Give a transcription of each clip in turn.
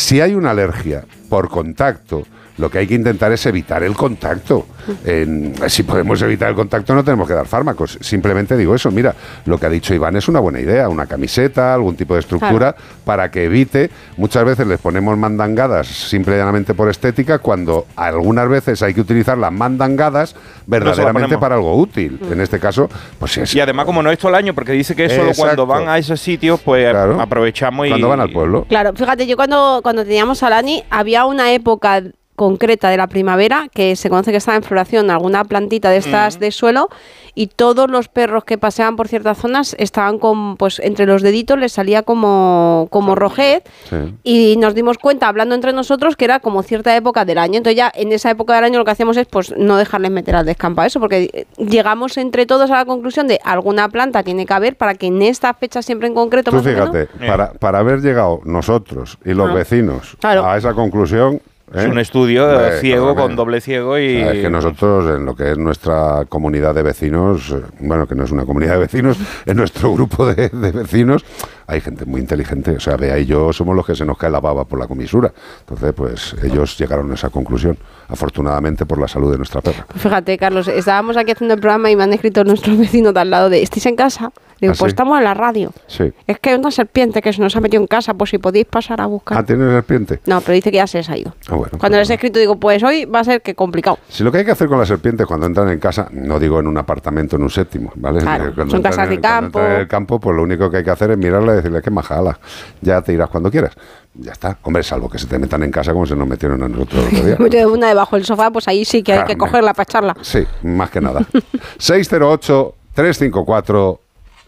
Si hay una alergia por contacto, lo que hay que intentar es evitar el contacto. Si podemos evitar el contacto, no tenemos que dar fármacos. Simplemente digo eso. Mira, lo que ha dicho Iván es una buena idea. Una camiseta, algún tipo de estructura, para que evite. Muchas veces les ponemos mandangadas simplemente por estética, cuando algunas veces hay que utilizar las mandangadas verdaderamente para algo útil. En este caso, pues es. Y además, como no es todo el año, porque dice que es solo cuando van a esos sitios, pues aprovechamos y... Cuando van al pueblo. Claro, fíjate, yo cuando teníamos a Lani, había una época concreta de la primavera que se conoce que estaba en floración alguna plantita de estas de suelo, y todos los perros que paseaban por ciertas zonas estaban con, pues entre los deditos les salía como rojez, y nos dimos cuenta hablando entre nosotros que era como cierta época del año. Entonces ya en esa época del año lo que hacíamos es pues no dejarles meter al descampo a eso, porque llegamos entre todos a la conclusión de alguna planta tiene que haber para que en esta fecha siempre en concreto. Tú fíjate, para haber llegado nosotros y los vecinos a esa conclusión. Es un estudio ciego, con doble ciego y... Es que nosotros, en lo que es nuestra comunidad de vecinos, bueno, que no es una comunidad de vecinos, en nuestro grupo de vecinos, hay gente muy inteligente. O sea, Bea y yo somos los que se nos cae la baba por la comisura. Entonces, pues, ellos llegaron a esa conclusión, afortunadamente por la salud de nuestra perra. Fíjate, Carlos, estábamos aquí haciendo el programa y me han escrito nuestros vecinos de al lado de ¿estáis en casa? Digo, pues estamos en la radio. Sí. Es que hay una serpiente que se nos ha metido en casa, pues si podéis pasar a buscar. ¿Ah, tiene serpiente? No, pero dice que ya se les ha ido. Bueno, cuando les he escrito digo, pues hoy va a ser que complicado. Si lo que hay que hacer con las serpientes cuando entran en casa, no digo en un apartamento, en un séptimo, ¿vale? Claro, cuando son casas de campo. Cuando entran en el campo, pues lo único que hay que hacer es mirarla y decirle que majala, ya te irás cuando quieras. Ya está. Hombre, salvo que se te metan en casa como se nos metieron a nosotros el otro día. Una debajo del sofá, pues ahí sí que hay que cogerla para echarla. Sí, más que nada. 608-354-383.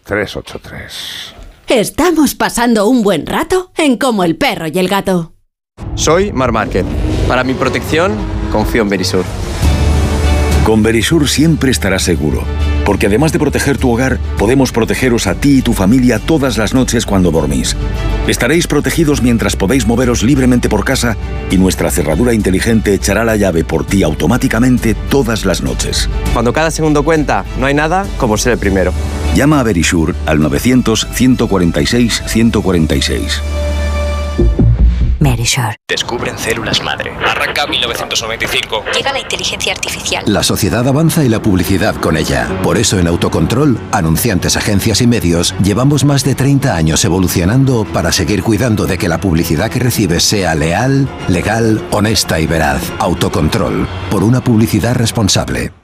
Estamos pasando un buen rato en Como el perro y el gato. Soy Marc Márquez. Para mi protección, confío en Verisur. Con Verisur siempre estarás seguro, porque además de proteger tu hogar, podemos protegeros a ti y tu familia todas las noches cuando dormís. Estaréis protegidos mientras podéis moveros libremente por casa y nuestra cerradura inteligente echará la llave por ti automáticamente todas las noches. Cuando cada segundo cuenta, no hay nada como ser el primero. Llama a Verisur al 900-146-146. Verisur. Descubren células madre. Arranca 1995. Llega la inteligencia artificial. La sociedad avanza y la publicidad con ella. Por eso en Autocontrol, anunciantes, agencias y medios, llevamos más de 30 años evolucionando para seguir cuidando de que la publicidad que recibes sea leal, legal, honesta y veraz. Autocontrol. Por una publicidad responsable.